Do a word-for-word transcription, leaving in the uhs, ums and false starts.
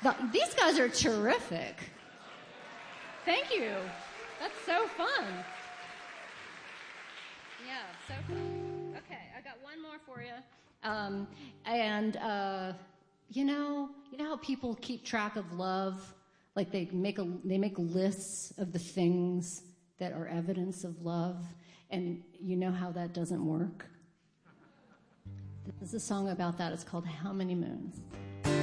The, these guys are terrific. Thank you. That's so fun. Yeah, so fun. Okay, I got one more for you. Um, and, uh, you know, you know how people keep track of love? Like they make a, they make lists of the things that are evidence of love, and you know how that doesn't work? There's a song about that. It's called How Many Moons?